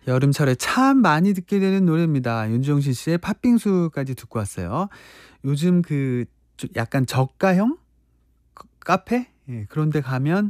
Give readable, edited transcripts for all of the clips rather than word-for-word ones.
여름철에 참 많이 듣게 되는 노래입니다. 윤종신 씨의 팥빙수까지 듣고 왔어요. 요즘 약간 저가형 카페? 예, 그런 데 가면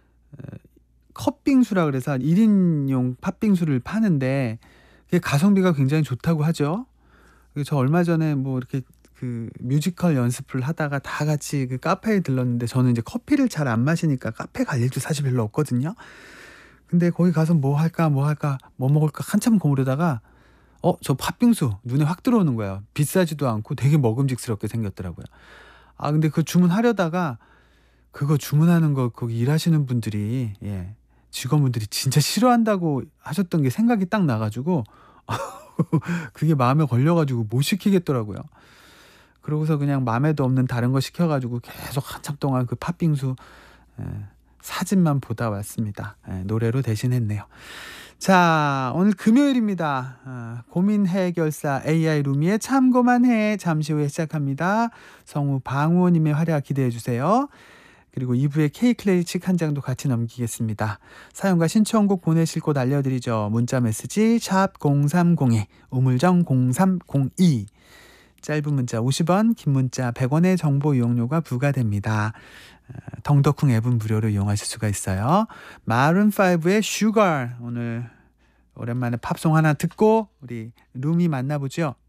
컵빙수라 그래서 한 1 인용 팥빙수를 파는데 그게 가성비가 굉장히 좋다고 하죠. 저 얼마 전에 뭐 이렇게 뮤지컬 연습을 하다가 다 같이 카페에 들렀는데, 저는 이제 커피를 잘 안 마시니까 카페 갈 일도 사실 별로 없거든요. 근데 거기 가서 뭐 할까, 뭐 먹을까 한참 고르다가 저 팥빙수 눈에 확 들어오는 거예요. 비싸지도 않고 되게 먹음직스럽게 생겼더라고요. 근데 주문하려다가 그거 주문하는 거 거기 일하시는 분들이, 예, 직원분들이 진짜 싫어한다고 하셨던 게 생각이 딱 나 가지고 그게 마음에 걸려 가지고 못 시키겠더라고요. 그러고서 그냥 맘에도 없는 다른 거 시켜 가지고 계속 한참 동안 그 팥빙수, 예, 사진만 보다 왔습니다. 예, 노래로 대신했네요. 자, 오늘 금요일입니다. 고민 해결사 AI 루미의 참고만 해 잠시 후에 시작합니다. 성우 방우호 님의 활약 기대해 주세요. 그리고 2부에 K클래식 한 장도 같이 넘기겠습니다. 사연과 신청곡 보내실 곳 알려드리죠. 문자메시지 샵 0302, 우물정 0302. 짧은 문자 50원, 긴 문자 100원의 정보 이용료가 부과됩니다. 덩덕쿵 앱은 무료로 이용하실 수가 있어요. 마룬5의 Sugar, 오늘 오랜만에 팝송 하나 듣고 우리 루미 만나보죠.